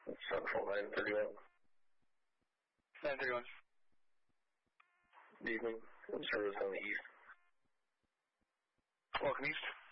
Central 931. 931. Evening. Service on the east. Welcome east.